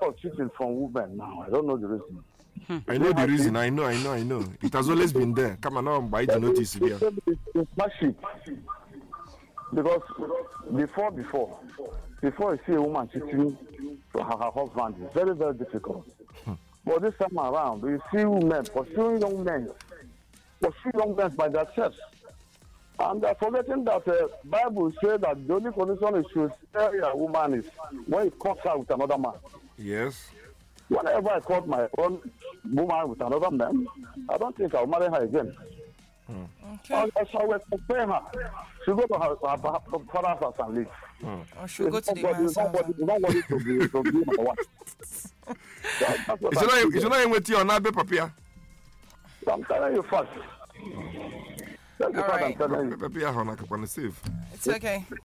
of cheating from women now. I don't know the reason. I know the reason. I know. It has always been there. Come on, now, by the notice here. It's hardship. Because before you see a woman cheating to her husband, it's very, very difficult. But this time around, you see women pursuing young men by themselves. And they're forgetting that the Bible says that the only condition it should spare a woman is when it cuts her with another man. Yes. Whenever I caught my own woman with another man, I don't think I'll marry her again. Okay. That's how I compare her. She'll go to her father's house and live. Or she'll go to the man's house. Nobody to be my wife. It's not even with you on that paper. I'm telling you first. All right. Paper, It's okay.